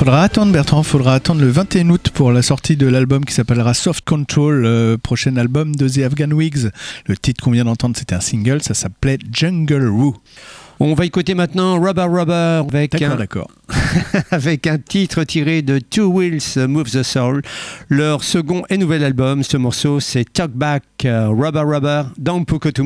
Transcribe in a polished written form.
faudra attendre Bertrand, faudra attendre le 21 août pour la sortie de l'album qui s'appellera Soft Control, prochain album de The Afghan Wigs. Le titre qu'on vient d'entendre, c'était un single, ça s'appelait Jungle Roo. On va écouter maintenant Rubber Rubber d'accord. avec un titre tiré de Two Wheels Move the Soul, leur second et nouvel album. Ce morceau, c'est Talk Back, Rubber Rubber dans Pukotum.